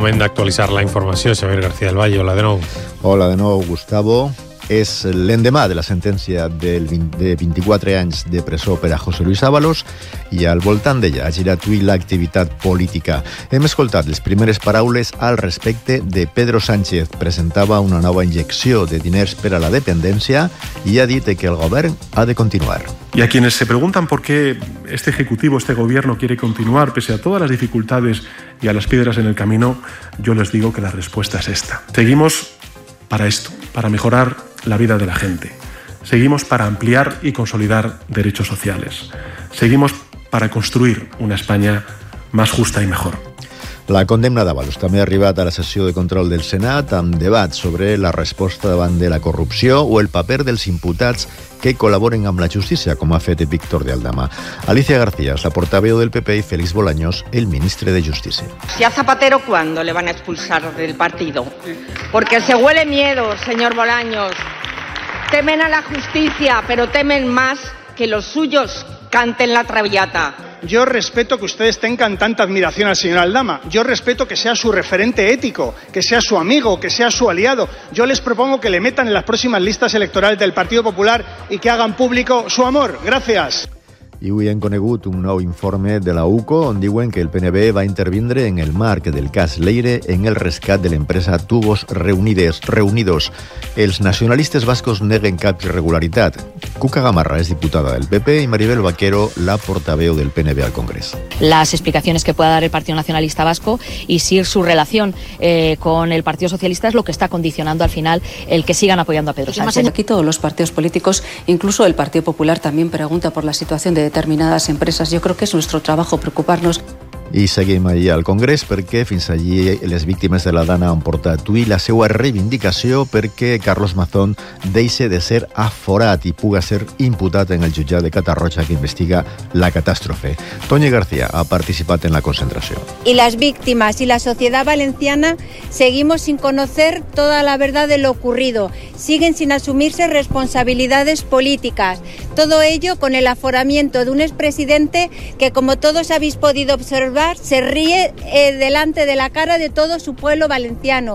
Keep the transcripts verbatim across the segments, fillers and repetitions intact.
Moment d'actualitzar la informació. Xavier García del Valle, hola de nou. Hola de nou, Gustavo. És l'endemà de la sentència del vint, de vint-i-quatre anys de presó per a José Luis Ábalos i al voltant d'ella ha girat avui l'activitat política. Hem escoltat les primeres paraules al respecte de Pedro Sánchez. Presentava una nova injecció de diners per a la dependència i ha dit que el govern ha de continuar. Y a quienes se preguntan por qué este Ejecutivo, este Gobierno quiere continuar pese a todas las dificultades y a las piedras en el camino, yo les digo que la respuesta es esta. Seguimos para esto, para mejorar la vida de la gente. Seguimos para ampliar y consolidar derechos sociales. Seguimos para construir una España más justa y mejor. La condemna d'Ábalos també ha arribat a la sessió de control del Senat amb debat sobre la resposta davant de la corrupció o el paper dels imputats que col·laboren amb la justícia, com ha fet Víctor de Aldama. Alicia García és la portaveu del P P i Félix Bolaños, el ministre de Justícia. ¿Y a Zapatero cuándo le van a expulsar del partido? Porque se huele miedo, señor Bolaños. Temen a la justicia, pero temen más que los suyos canten la traviata. Yo respeto que ustedes tengan tanta admiración al señor Aldama. Yo respeto que sea su referente ético, que sea su amigo, que sea su aliado. Yo les propongo que le metan en las próximas listas electorales del Partido Popular y que hagan público su amor. Gracias. I avui hem conegut un nou informe de la U C O on diuen que el P N B va intervindre en el marc del cas Leire en el rescat de l'empresa Tubos Reunides, Reunidos. Els nacionalistes bascos neguen cap irregularitat. Cuca Gamarra es diputada del P P y Maribel Vaquero, la portaveu del P N B al Congreso. Las explicaciones que pueda dar el Partido Nacionalista Vasco y si su relación eh, con el Partido Socialista es lo que está condicionando al final el que sigan apoyando a Pedro Sánchez. Aquí todos los partidos políticos, incluso el Partido Popular, también pregunta por la situación de determinadas empresas. Yo creo que es nuestro trabajo preocuparnos. I seguim ahir al Congrés perquè fins allí les víctimes de la Dana han portat avui la seva reivindicació perquè Carlos Mazón deixi de ser aforat i puga ser imputat en el jutjat de Catarroja que investiga la catàstrofe. Toñi García ha participat en la concentració. Y las víctimas y la sociedad valenciana seguimos sin conocer toda la verdad de lo ocurrido. Siguen sin asumirse responsabilidades políticas. Todo ello con el aforamiento de un expresidente que, como todos habéis podido observar, se ríe eh, delante de la cara de todo su pueblo valenciano.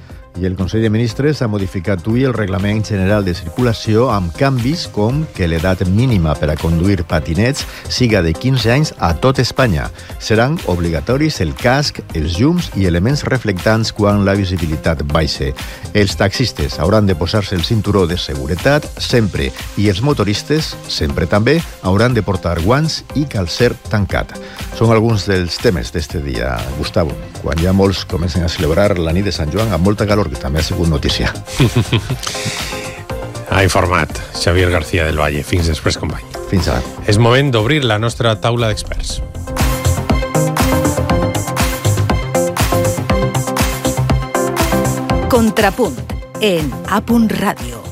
I el Consell de Ministres ha modificat avui el Reglament General de Circulació amb canvis com que l'edat mínima per a conduir patinets siga de quinze anys a tot Espanya. Seran obligatoris el casc, els llums i elements reflectants quan la visibilitat baixe. Els taxistes hauran de posar-se el cinturó de seguretat sempre i els motoristes, sempre també, hauran de portar guants i calcer tancat. Són alguns dels temes d'este dia, Gustavo, quan ja molts comencen a celebrar la nit de Sant Joan amb molta calor, que també ha sigut notícia. Ha informat Xavier García del Valle. Fins després, company. Fins ara. És moment d'obrir la nostra taula d'experts. Contrapunt en A. Ràdio.